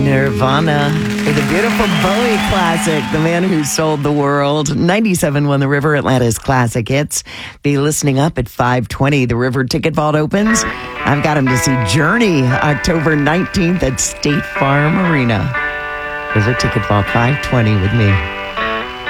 Nirvana for the beautiful Bowie classic, The Man Who Sold the World. 97 won the River Atlanta's classic hits. Be listening up at 5:20. The River Ticket Vault opens. I've got him to see Journey October 19th at State Farm Arena. River Ticket Vault 5:20 with me.